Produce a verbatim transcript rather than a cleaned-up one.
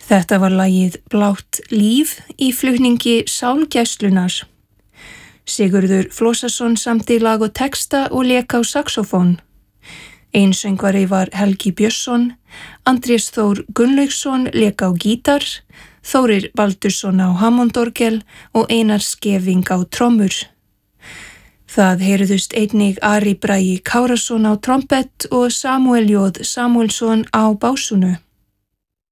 Þetta var lagið Blátt líf í flutningi Sálgæslunnar. Sigurður Flósason samdi lag og texta og lék á saxofón. Einsöngvari var Helgi Björnsson, Andrés Þór Gunnlaugsson lék á gítar, Þórir Baldursson á hammondorgel og Einar Skeving á trommur. Það heyrðust einnig Ari Bragi Kárason á trompett og Samuel J. Samuelsson á básúnu.